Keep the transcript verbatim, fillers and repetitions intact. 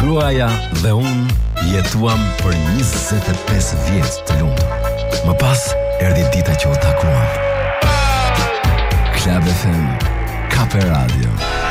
Gruaja dhe unë jetuam për njëzet e pesë vjet të lumtur. Më pas erdhi dita që u takuam. Club F M, Kape Radio.